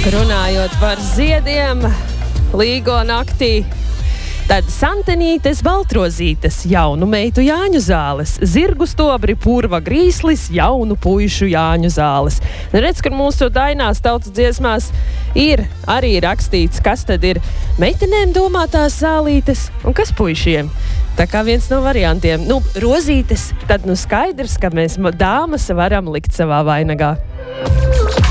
Runājot par ziediem, līgo naktī, tad santenītes, baltrozītes, jaunu meitu Jāņu zāles, zirgu stobri, purva grīslis, jaunu puišu Jāņu zāles. Redz, ka mūsu dainās tautas dziesmās ir arī rakstīts, kas tad ir meitenēm domātās zālītes un kas puišiem. Tā kā viens no variantiem. Rozītes, tad skaidrs, ka mēs dāmas varam likt savā vainagā.